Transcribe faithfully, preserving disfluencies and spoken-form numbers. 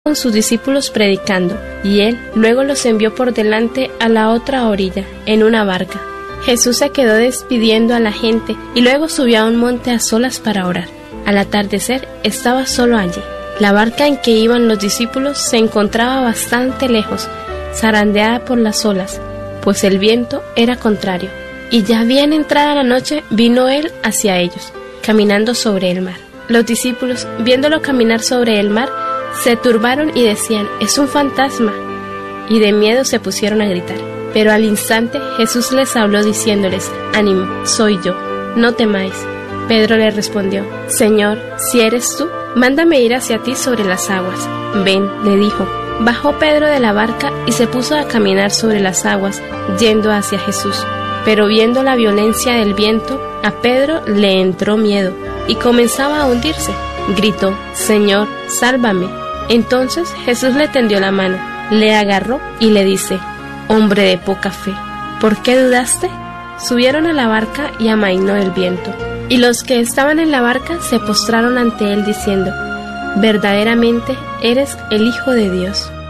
con sus discípulos predicando, y él luego los envió por delante a la otra orilla, en una barca. Jesús se quedó despidiendo a la gente y luego subió a un monte a solas para orar. Al atardecer estaba solo allí. La barca en que iban los discípulos se encontraba bastante lejos, zarandeada por las olas, pues el viento era contrario. Y ya bien entrada la noche vino él hacia ellos, caminando sobre el mar. Los discípulos, viéndolo caminar sobre el mar, se turbaron y decían: «Es un fantasma», y de miedo se pusieron a gritar. Pero al instante Jesús les habló diciéndoles: «Ánimo, soy yo, no temáis». Pedro le respondió: «Señor, si eres tú, mándame ir hacia ti sobre las aguas». «Ven», le dijo. Bajó Pedro de la barca y se puso a caminar sobre las aguas, yendo hacia Jesús. Pero viendo la violencia del viento, a Pedro le entró miedo y comenzaba a hundirse. Gritó: «Señor, sálvame». Entonces Jesús le tendió la mano, le agarró y le dice: «Hombre de poca fe, ¿por qué dudaste?». Subieron a la barca y amainó el viento. Y los que estaban en la barca se postraron ante él diciendo: «Verdaderamente eres el Hijo de Dios».